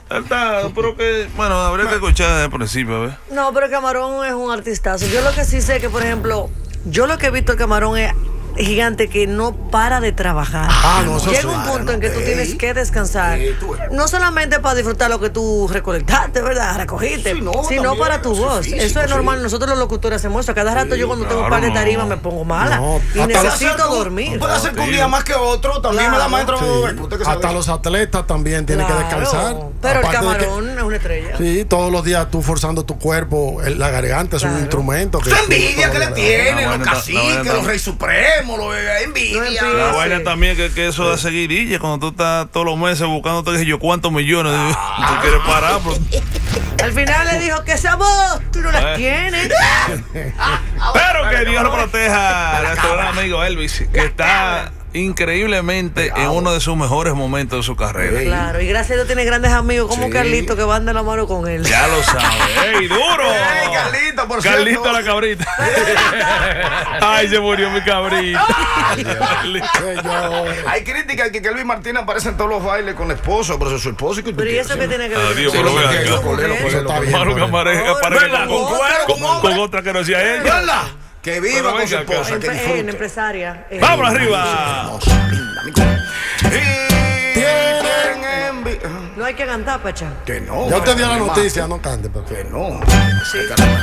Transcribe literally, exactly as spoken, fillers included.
Él está, pero que, bueno, habría que escuchar desde el principio, a ver. No, pero Camarón es un artistazo. Yo lo que sí sé que, por ejemplo, yo lo que he visto de Camarón es gigante que no para de trabajar. Ah, no, eso Llega sí. un punto Claro, en que tú ey. tienes que descansar. Sí, tú- No solamente para disfrutar lo que tú recolectaste, ¿verdad? Recogiste, Sí, no, sino también, para tu sí, voz. físico, eso es sí. normal. Nosotros los locutores hacemos eso. Cada rato yo cuando tengo un par de claro, tarimas no. me pongo mala. No, y hasta necesito los- dormir. Puede ser que un Sí. día más que otro, también me da Claro. maestro. Sí. Usted que Hasta sabe. los atletas también tienen Claro. que descansar. Pero el Aparte de que- Camarón es una estrella. Sí, todos los días tú forzando tu cuerpo, el- la garganta es Claro. un instrumento. Que Esta envidia que le La tienen vaina los está- la caciques, vaina está- los reyes supremos, los eh, No envidia. empieza. La Sí. vaina también que, que eso da seguidilla cuando tú estás todos los meses buscando qué sé yo cuántos millones. Tú quieres parar, pero, Al final le dijo que esa voz tú no la Eh. tienes. pero que Dios lo proteja a nuestro gran amigo Elvis, que está increíblemente en uno de sus mejores momentos de su carrera. Claro, y gracias a Dios tiene grandes amigos como Sí. Carlito que van de la mano con él. Ya lo sabe. ¡Ey, duro! Ey, Carlito, por Carlito cierto. la cabrita. Ay, se murió mi cabrita. Señor. Hay críticas que Kelvin Martínez aparece en todos los bailes con la esposa, pero es su esposo. ¿Y Pero ¿y eso qué tiene que ver? Adiós, Sí, pero lo ven que- acá. lo colero, Eso colero, está colero. bien. Malo que aparece, No, aparece ¿verdad? con, Con cuero, con con- hombre. con otra que no sea ella. ¿Verdad? Que viva Pero con su venga acá. esposa, que En, en disfrute. empresaria. eh. ¡Vámonos arriba! Hermosa, linda, mi cosa. Y tienen envidia. No hay que cantar, Pacha. Que no. Ya usted dio la hermano. noticia, no cante. Pero... Que no. Sí.